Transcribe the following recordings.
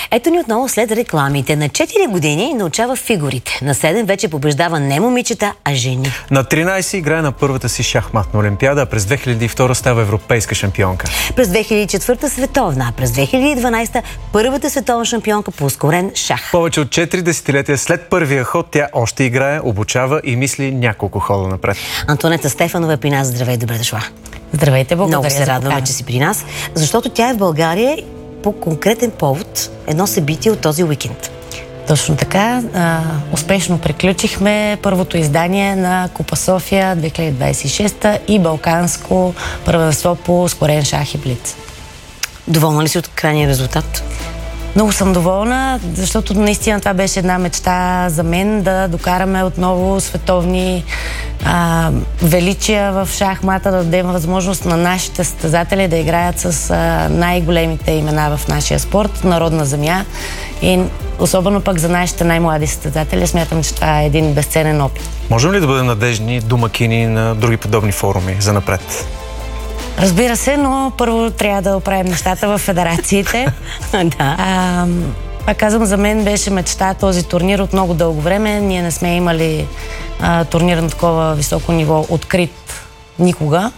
Ето ни отново след рекламите. На 4 години научава фигурите. На 7 вече побеждава не момичета, а жени. На 13 играе на първата си шахматна олимпиада, а през 2002 става европейска шампионка. През 2004 световна, а през 2012 първата световна шампионка по ускорен шах. Повече от 4 десетилетия след първия ход тя още играе, обучава и мисли няколко хода напред. Антонета Стефанова е при нас. Здравей, добре дошла. Здравейте, благодаря. Много се радваме, че си при нас, защото тя е в България по конкретен повод, едно събитие от този уикенд. Точно така. Успешно приключихме първото издание на Купа София 2026 и Балканско първенство по ускорен шах и блиц. Доволна ли си от крайния резултат? Много съм доволна, защото наистина това беше една мечта за мен, да докараме отново световни величия в шахмата, да дадем възможност на нашите състезатели да играят с най-големите имена в нашия спорт, народна земя, и особено пък за нашите най-млади състезатели. Смятам, че това е един безценен опит. Можем ли да бъдем надежни домакини на други подобни форуми за напред? Разбира се, но първо трябва да оправим нещата в федерациите. Да. Пак казвам, за мен беше мечта този турнир от много дълго време. Ние не сме имали турнир на такова високо ниво открит никога.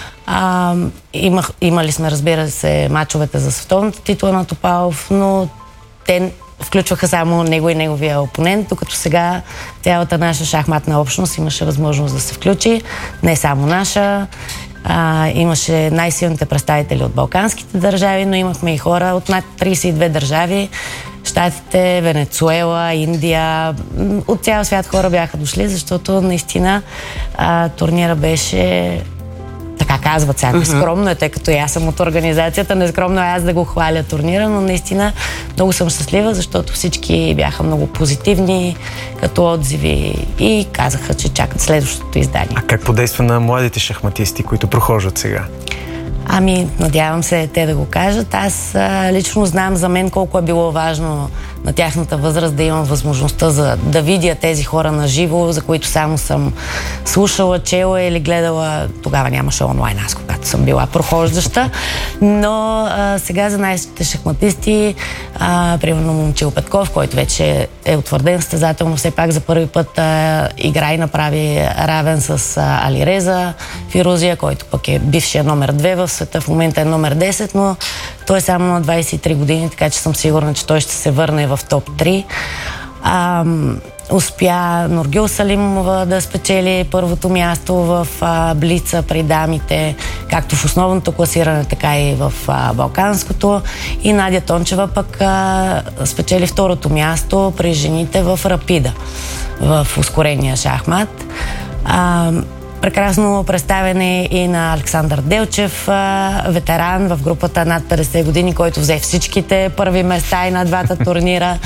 Имали сме, разбира се, мачовете за световната титла на Топалов, но те включваха само него и неговия опонент, докато сега цялата наша шахматна общност имаше възможност да се включи. Не само наша. Имаше най-силните представители от балканските държави, но имахме и хора от над 32 държави. Щатите, Венецуела, Индия, от цял свят хора бяха дошли, защото наистина турнира беше, така казват сега, нескромно е, тъй като и аз съм от организацията, нескромно е аз да го хваля турнира, но наистина много съм щастлива, защото всички бяха много позитивни като отзиви и казаха, че чакат следващото издание. А как подейства на младите шахматисти, които прохождат сега? Надявам се те да го кажат. Аз лично знам за мен колко е било важно на тяхната възраст да имам възможността да видя тези хора на живо, за които само съм слушала, чела или гледала. Тогава нямаше онлайн, аз когато съм била прохождаща. Но сега за нашите шахматисти, примерно Момчил Петков, който вече е утвърден състезател, но все пак за първи път игра и направи равен с Алиреза Фирузия, който пък е бившия номер 2 в света, в момента е номер 10, но той е само на 23 години, така че съм сигурна, че той ще се върне в топ 3. Успя Нургюл Салимова да спечели първото място в блица при дамите, както в основното класиране, така и в балканското. И Надя Тончева пък спечели второто място при жените в рапида, в ускорения шахмат. Прекрасно представяне и на Александър Делчев, ветеран в групата над 50 години, който взе всичките първи места и на двата турнира.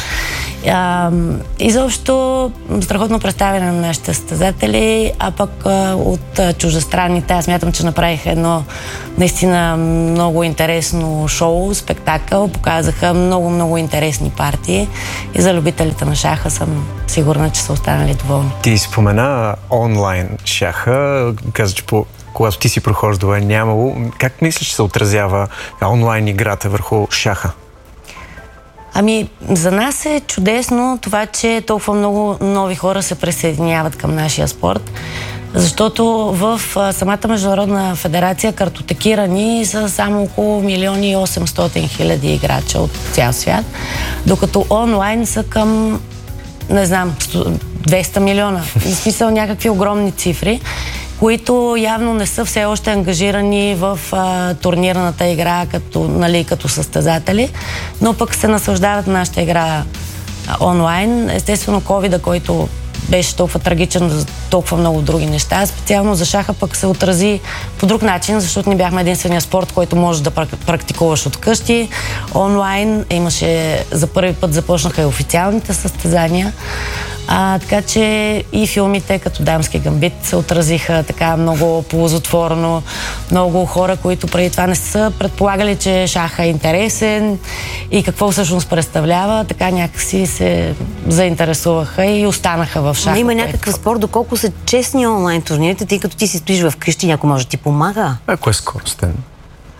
Изобщо страхотно представяне на нашите състезатели, а пък от чуждестранните аз смятам, че направих едно наистина много интересно шоу, спектакъл, показаха много интересни партии и за любителите на шаха съм сигурна, че са останали доволни. Ти спомена онлайн шаха, каза, че когато ти си прохождала е нямало. Как мислиш, че се отразява онлайн играта върху шаха? За нас е чудесно това, че толкова много нови хора се присъединяват към нашия спорт, защото в самата международна федерация картотекирани са само около 1 800 000 играча от цял свят, докато онлайн са към, не знам, 200 милиона. В смисъл някакви огромни цифри, които явно не са все още ангажирани в турнирната игра като състезатели, но пък се наслаждават на нашата игра онлайн. Естествено, ковида, който беше толкова трагичен за толкова много други неща, специално за шаха пък се отрази по друг начин, защото ни бяхме единствения спорт, който можеш да практикуваш от къщи. Онлайн имаше, за първи път започнаха и официалните състезания. Така че и филмите като Дамски гамбит се отразиха така много ползотворно. Много хора, които преди това не са предполагали, че шаха е интересен и какво всъщност представлява, така някакси се заинтересуваха и останаха в шаха. Има някакъв спор, доколко са честни онлайн турнирите, тъй като ти си стоиш в къщи, някой може да ти помага? Ако е скоростен.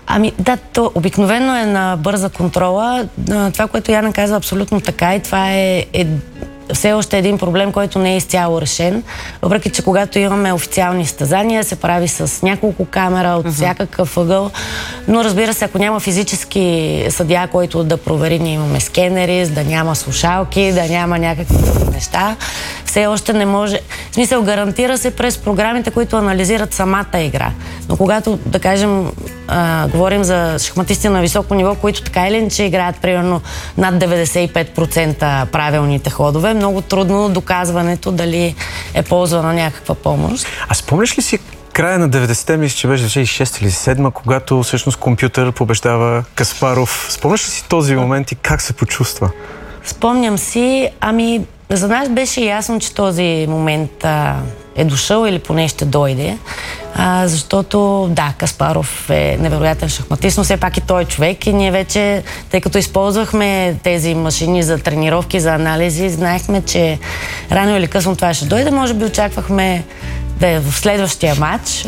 Ами да, то обикновено е на бърза контрола. Това, което Яна казва, абсолютно така и това е все още един проблем, който не е изцяло решен. Въпреки че когато имаме официални състезания, се прави с няколко камера от всякакъв ъгъл. Но разбира се, ако няма физически съдия, който да провери, ние имаме скенери, да няма слушалки, да няма някакви неща, все още не може. В смисъл, гарантира се през програмите, които анализират самата игра. Но когато, да кажем, говорим за шахматисти на високо ниво, които така или иначе играят примерно над 95% правилните ходове, много трудно доказването дали е ползвана някаква помощ. А спомняш ли си края на 90-те, мисля, че беше 2006 или 2007, когато всъщност компютър побеждава Каспаров? Спомняш ли си този момент и как се почувства? Спомням си, ами за нас беше ясно, че този момент е дошъл или поне ще дойде, защото да, Каспаров е невероятен шахматист, но все пак и той е човек и ние вече, тъй като използвахме тези машини за тренировки, за анализи, знаехме, че рано или късно това ще дойде, може би очаквахме да е в следващия матч.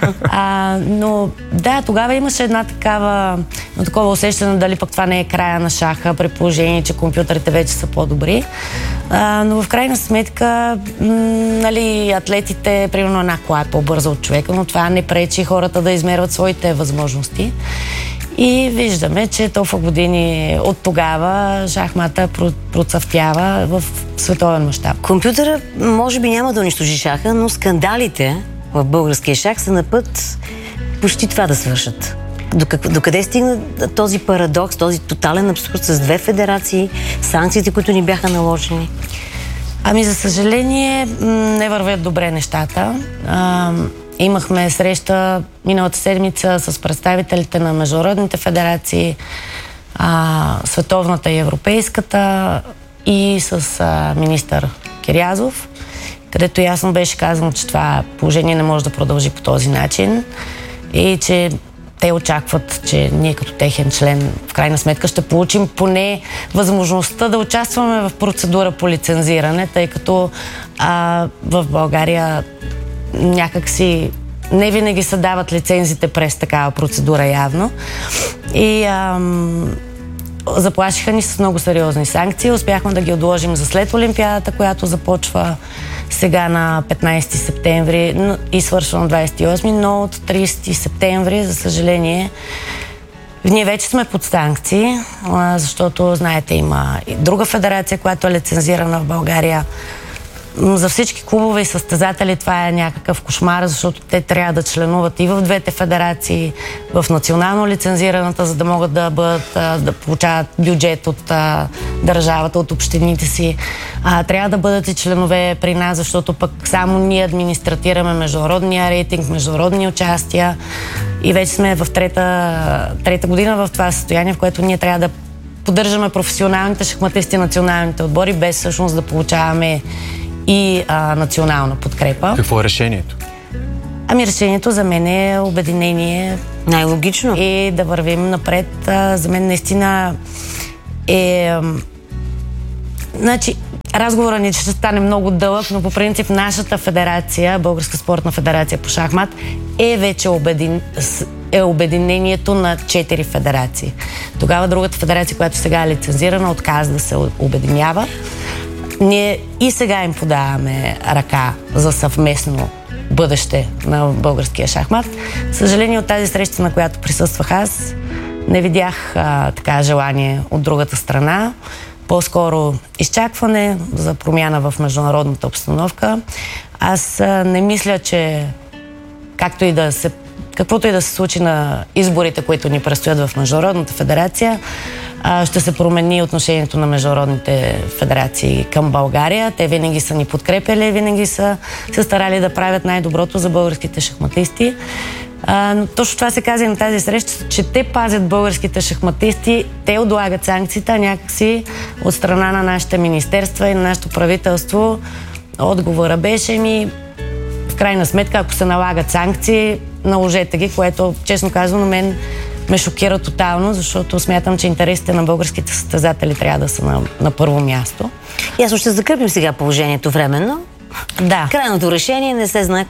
Но да, тогава имаше такова усещане дали пък това не е края на шаха, при положение, че компютрите вече са по-добри. Но в крайна сметка, нали, атлетите, примерно една кола е по-бърза от човека, но това не пречи хората да измерват своите възможности. И виждаме, че толкова години от тогава шахмата процъфтява в световен мащаб. Компютъра може би няма да унищожи шаха, но скандалите в българския шах са на път почти това да свършат. Докъде стигна този парадокс, този тотален абсурд с две федерации, санкциите, които ни бяха наложени? Ами, за съжаление, не вървят добре нещата. Имахме среща миналата седмица с представителите на международните федерации, световната и европейската, и с министър Кирязов, където ясно беше казано, че това положение не може да продължи по този начин и че те очакват, че ние като техен член в крайна сметка ще получим поне възможността да участваме в процедура по лицензиране, тъй като в България някакси не винаги се дават лицензите през такава процедура явно. И заплашиха ни с много сериозни санкции. Успяхме да ги отложим за след Олимпиадата, която започва сега на 15 септември и свършва на 28, но от 30 септември, за съжаление, ние вече сме под санкции, защото, знаете, има и друга федерация, която е лицензирана в България. За всички клубове и състезатели това е някакъв кошмар, защото те трябва да членуват и в двете федерации, в национално лицензираната, за да могат да получават бюджет от държавата, от общините си. Трябва да бъдат и членове при нас, защото пък само ние администратираме международния рейтинг, международни участия и вече сме в трета година в това състояние, в което ние трябва да поддържаме професионалните шахматисти, националните отбори, без всъщност да получаваме и национална подкрепа. Какво е решението? Ами решението за мен е обединение. Най-логично. И да вървим напред. За мен наистина е... Значи, разговорът ни ще стане много дълъг, но по принцип нашата федерация, Българска спортна федерация по шахмат, е вече обединението на 4 федерации. Тогава другата федерация, която сега е лицензирана, отказа да се обединява. Ние и сега им подаваме ръка за съвместно бъдеще на българския шахмат. Съжаление, от тази среща, на която присъствах аз, не видях така желание от другата страна. По-скоро изчакване за промяна в международната обстановка. Аз не мисля, че каквото и да се случи на изборите, които ни предстоят в Международната федерация, ще се промени отношението на международните федерации към България. Те винаги са ни подкрепяли, винаги са се старали да правят най-доброто за българските шахматисти. Но точно това се каза и на тази среща, че те пазят българските шахматисти, те отлагат санкциите, някакси от страна на нашите министерства и на нашето правителство. Отговора беше в крайна сметка, ако се налагат санкции, наложете ги, което, честно казвам, на мен ме шокира тотално, защото смятам, че интересите на българските състезатели трябва да са на първо място. Ясно, ще закрепим сега положението временно. Да. Крайното решение не се знае кога.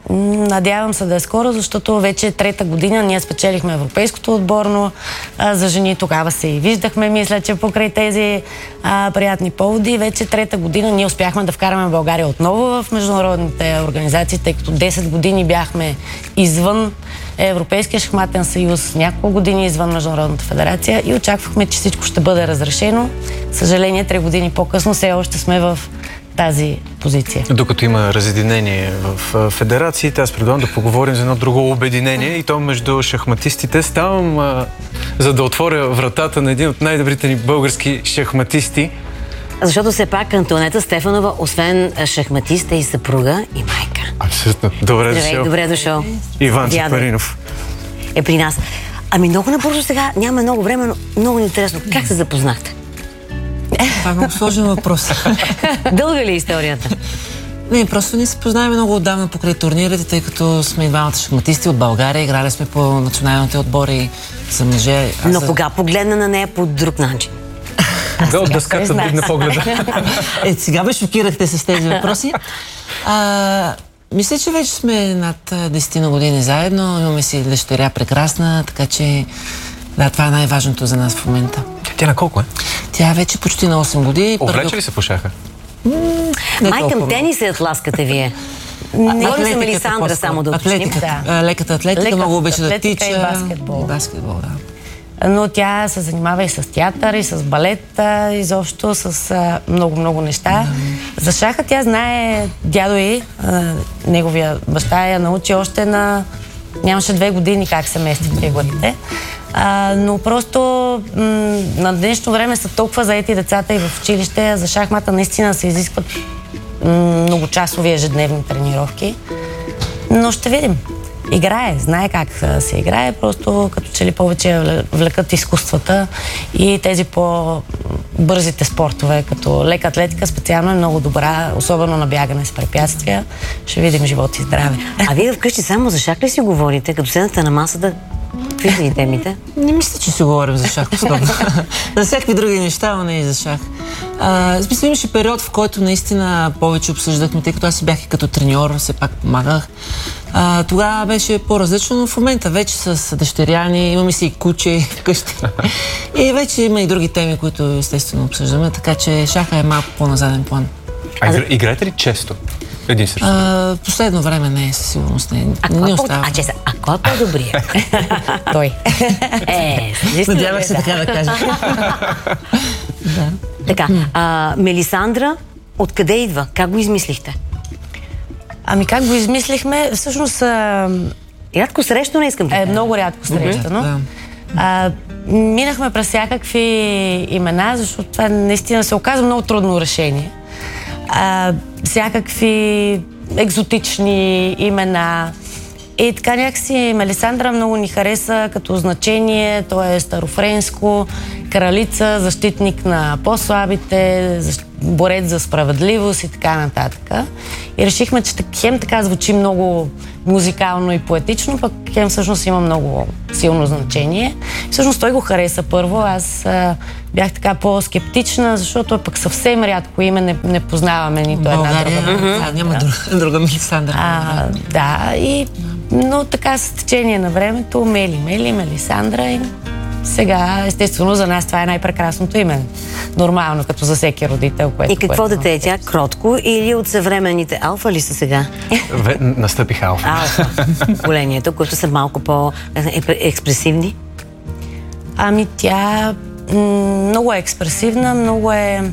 Надявам се да е скоро, защото вече трета година ние спечелихме европейското отборно за жени. Тогава се и виждахме, мисля, че покрай тези приятни поводи. Вече трета година ние успяхме да вкараме България отново в международните организации, тъй като 10 години бяхме извън Европейския шахматен съюз, няколко години извън Международната федерация и очаквахме, че всичко ще бъде разрешено. Съжаление, 3 години по-късно все още сме в тази позиция. Докато има разединение в федерациите, аз предлагам да поговорим за едно друго обединение и то между шахматистите. Ставам за да отворя вратата на един от най-добрите ни български шахматисти. Защото все пак Антоанета Стефанова, освен шахматист, е и съпруга и майка. Абсолютно. Добре дошъл. Добре дошъл. Иван Чапаринов е при нас. Ами много набързо сега, няма много време, но много интересно. Как се запознахте? Това е много сложен въпрос. Дълга ли е историята? Не, просто ние се познаваме много отдавна покрай турнирите, тъй като сме и двамата шахматисти от България, играли сме по националните отбори за мъже. Но кога погледна на нея по друг начин? Кога от дъската вдигна погледа? Сега ме шокирахте с тези въпроси. Мисля, че вече сме над 10 на години заедно, имаме си дъщеря прекрасна, така че да, това е най-важното за нас в момента. Тя на колко е? Тя е вече почти на 8 години. Увлече ли се по шаха? Май към тенисът ласкате вие. Не говорим за Мелисандра, само да уточним. Леката атлетика много обича да тича. И баскетбол. И баскетбол, да. Но тя се занимава и с театър, и с балет, изобщо с много неща. За шаха тя знае дядо й, неговия баща я научи още нямаше 2 години как се мести в фигурите. Но просто на днешно време са толкова заети децата и в училище. За шахмата наистина се изискват многочасови ежедневни тренировки. Но ще видим. Играе, знае как се играе, просто като че ли повече влекат изкуствата и тези по-бързите спортове, като лека атлетика специално е много добра, особено на бягане с препятствия. Ще видим живот и здраве. А вие вкъщи само за шах ли си говорите, като седнете на масата? Какви са и темите? Не мисля, че си говорим за шах особено. За всякакви други неща, но не и за шах. Смисъл, имаше период, в който наистина повече обсъждахме, тъй като аз си бях и като треньор, все пак помагах. Тогава беше по-различно, но в момента вече с дъщеря ни, имаме си и куче вкъщи. И вече има и други теми, които естествено обсъждаме, така че шаха е малко по-назаден план. Играете ли често? Един срещу? Последно време не, със сигурност не. А кой е по-добрия? Той. Надявах се така да кажа. Така, Мелисандра, откъде идва? Как го измислихте? Ами как го измислихме? Всъщност... Рядко срещано, не искам да кажа. Много рядко срещано. Минахме през всякакви имена, защото това наистина се оказа много трудно решение. Всякакви екзотични имена. И така някакси Мелисандра много ни хареса като значение. То е старофренско, кралица, защитник на по-слабите, борец за справедливост и така нататък. И решихме, че хем така звучи много музикално и поетично, пък хем всъщност има много силно значение. Всъщност той го хареса първо. Аз бях така по-скептична, защото пък съвсем рядко име не познаваме нито една друга. Няма друга Мелисандра. Но така с течение на времето Мелисандра и сега, естествено, за нас това е най-прекрасното име. Нормално, като за всеки родител. И какво дете е тя? Кротко или от съвременните алфа ли са сега? Настъпиха алфа. Поколението, които са малко по-експресивни? Ами тя много е експресивна, много е...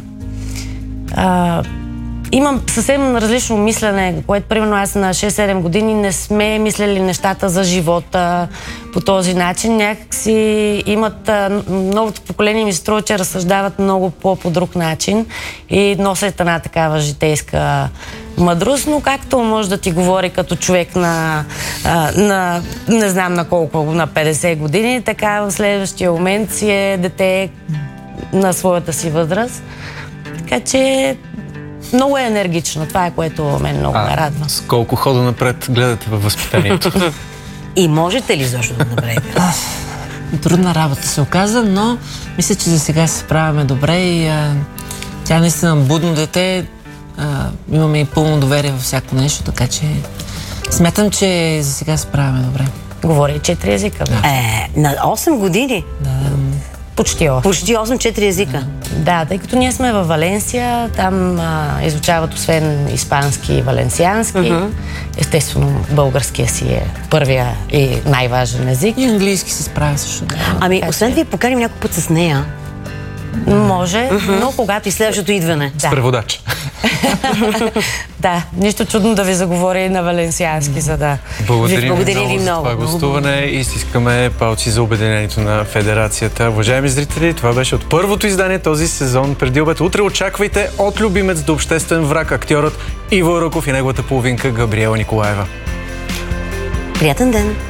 Имам съвсем различно мислене, което примерно аз на 6-7 години не сме мислили нещата за живота по този начин. Някакси имат, новото поколение ми се струва, че разсъждават много по друг начин и носят една такава житейска мъдрост, но както може да ти говори като човек на не знам на колко, на 50 години, така в следващия момент си е дете на своята си възраст. Така че много е енергично. Това е, което мен много ме радва. С колко хода напред гледате във възпитанието? И можете ли защо да направите? Трудна работа се оказа, но мисля, че за сега се справяме добре и тя е наистина будно дете. Имаме и пълно доверие във всяко нещо, така че Смятам, че за сега се справяме добре. Говори 4 езика. Да. На 8 години? Почти 8. Почти 8-4 езика. Да, тъй като ние сме във Валенсия, там изучават освен испански и валенсиански. Естествено, българския си е първия и най-важен език. И английски се справя също. Да. Освен ви поканим някой път с нея. Може, но когато и следващото идване. С преводач. Да, нищо чудно да ви заговори на валенсиански, за да... Благодарим ви много за това гостуване и стискаме палци за обединението на Федерацията. Уважаеми зрители, това беше от първото издание този сезон Преди обед. Утре очаквайте от любимец до обществен враг актьорът Иво Ръков и неговата половинка Габриела Николаева. Приятен ден!